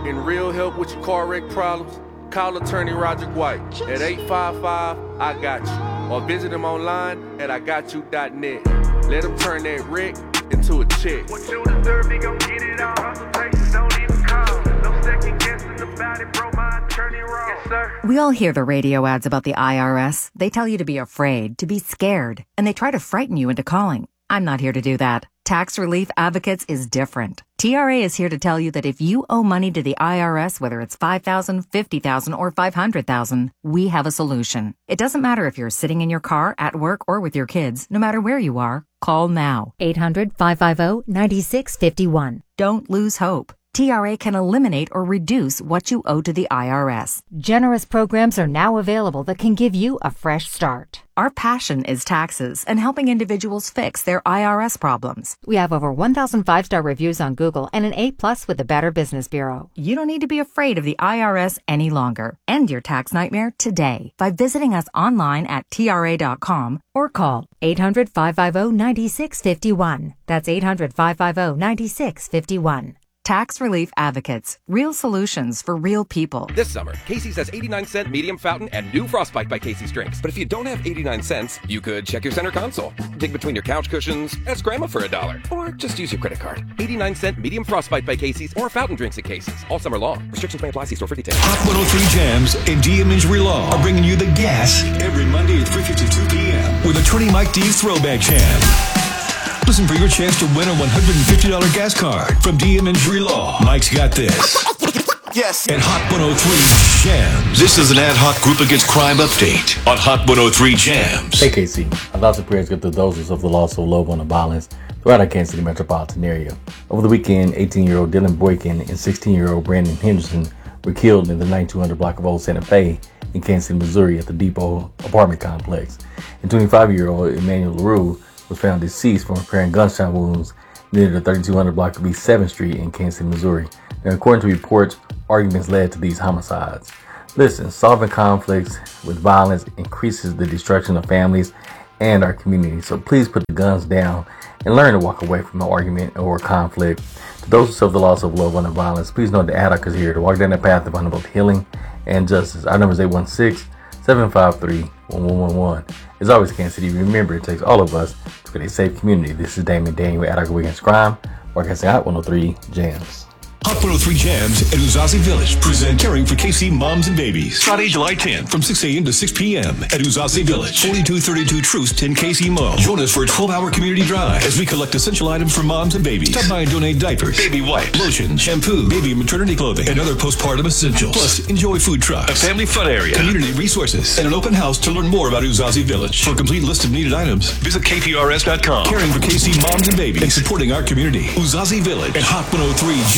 and real help with your car wreck problems, call attorney Roger White at 855-I-GOT-YOU or visit him online at IGotYou.net. Let him turn that wreck into a check. What you deserve, he gon' get it all. Consultations don't even call. No second guessing about it, bro, my attorney wrong. Yes, sir. We all hear the radio ads about the IRS. They tell you to be afraid, to be scared, and they try to frighten you into calling. I'm not here to do that. Tax Relief Advocates is different. TRA is here to tell you that if you owe money to the IRS, whether it's $5,000, $50,000, or $500,000, we have a solution. It doesn't matter if you're sitting in your car, at work, or with your kids. No matter where you are, call now. 800-550-9651. Don't lose hope. TRA can eliminate or reduce what you owe to the IRS. Generous programs are now available that can give you a fresh start. Our passion is taxes and helping individuals fix their IRS problems. We have over 1,000 5-star reviews on Google and an A+ with the Better Business Bureau. You don't need to be afraid of the IRS any longer. End your tax nightmare today by visiting us online at TRA.com or call 800-550-9651. That's 800-550-9651. Tax Relief Advocates. Real solutions for real people. This summer, Casey's has 89-cent medium fountain and new Frostbite by Casey's drinks. But if you don't have 89 cents, you could check your center console, dig between your couch cushions, ask Grandma for $1, or just use your credit card. 89-cent medium Frostbite by Casey's or fountain drinks at Casey's all summer long. Restrictions may apply. See store for details. Hot 103 Jams and DM Injury Law are bringing you the gas every Monday at 3:52 p.m. with attorney Mike D's Throwback Jam. Listen for your chance to win a $150 gas card from DM Injury Law. Mike's got this. Yes. And Hot 103 Jams. This is an ad hoc group against crime update on Hot 103 Jams. Hey, KC. Our thoughts and prayers go to those of the loss of loved one and violence throughout our Kansas City metropolitan area. Over the weekend, 18-year-old Dylan Boykin and 16-year-old Brandon Henderson were killed in the 9200 block of Old Santa Fe in Kansas City, Missouri at the Depot apartment complex. And 25-year-old Emmanuel LaRue was found deceased from repairing gunshot wounds near the 3200 block of East 7th Street in Kansas City, Missouri. Now, according to reports, arguments led to these homicides. Listen, solving conflicts with violence increases the destruction of families and our community. So please put the guns down and learn to walk away from an argument or conflict. To those who suffer the loss of loved one and violence, please know the ad hoc is here to walk down the path to find both healing and justice. Our number is 816-753-1111. As always, Kansas City, remember it takes all of us to create a safe community. This is Damon Daniel with Ad Hoc Against Crime, broadcasting Hot 103 Jams. Hot 103 Jams and Uzazi Village present Caring for KC Moms and Babies. Friday, July 10th from 6 a.m. to 6 p.m. at Uzazi Village, 4232 Truce, 10 KC Mo. Join us for a 12-hour community drive as we collect essential items for moms and babies. Stop by and donate diapers, baby wipes, lotion, shampoo, baby and maternity clothing, and other postpartum essentials. Plus, enjoy food trucks, a family fun area, community resources, and an open house to learn more about Uzazi Village. For a complete list of needed items, visit kprs.com. Caring for KC Moms and Babies and supporting our community. Uzazi Village and Hot 103